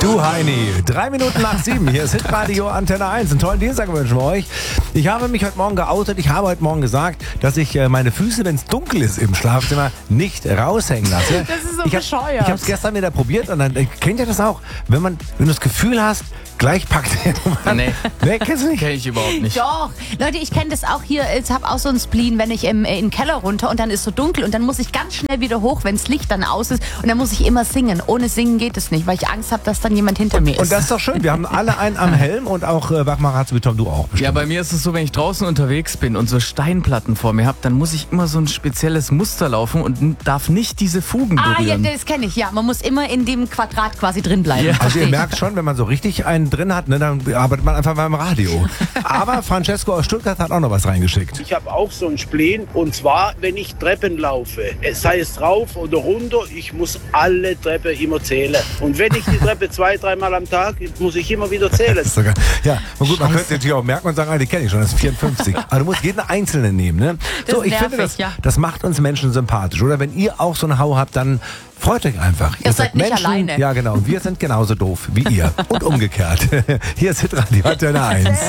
Du Heini, 3 Minuten nach 7, hier ist Hitradio Antenne 1. Einen tollen Dienstag wünschen wir euch. Ich habe mich heute Morgen geoutet, ich habe heute Morgen gesagt, dass ich meine Füße, wenn es dunkel ist im Schlafzimmer, nicht raushängen lasse. Das ist so Ich bescheuert. habe es gestern wieder probiert und dann, kennt ihr das auch? Wenn du das Gefühl hast, gleich packt jemand. Nee, kennst du nicht? Kenn ich überhaupt nicht. Doch, Leute, ich kenne das auch hier. Ich habe auch so einen Spleen, wenn ich in den Keller runter und dann ist so dunkel und dann muss ich ganz schnell wieder hoch, wenn das Licht dann aus ist und dann muss ich immer singen. Ohne Singen geht es nicht, weil ich Angst habe, dass dann jemand hinter mir ist. Und das ist doch schön. Wir haben alle einen am Helm und auch Wachmacher Tom, du auch. Bestimmt. Ja, bei mir ist es so, wenn ich draußen unterwegs bin und so Steinplatten vor mir habe, dann muss ich immer so ein spezielles Muster laufen und darf nicht diese Fugen ja, berühren. das kenne ich, ja. Man muss immer in dem Quadrat quasi drin bleiben. Ja. Also Versteh ihr ich. merkt schon, wenn man so richtig einen drin hat, ne, dann arbeitet man einfach beim Radio. Aber Francesco aus Stuttgart hat auch noch was reingeschickt. Ich habe auch so einen Spleen und zwar, wenn ich Treppen laufe, sei es rauf oder runter, ich muss alle Treppen immer zählen. Und wenn ich die Treppe 2-3 Mal am Tag, muss ich immer wieder zählen. Das ist sogar, ja, und gut, man könnte natürlich auch merken und sagen, die kenne ich schon, das ist 54. Aber du musst jeden Einzelnen nehmen. Ne? Das So, ist ich finde, nervig, ja. das macht uns Menschen sympathisch. Oder wenn ihr auch so einen Hau habt, dann freut euch einfach. Ihr seid nicht alleine. Ja, genau. Und wir sind genauso doof wie ihr. Und umgekehrt. Hier ist Hitradio Antenne 1.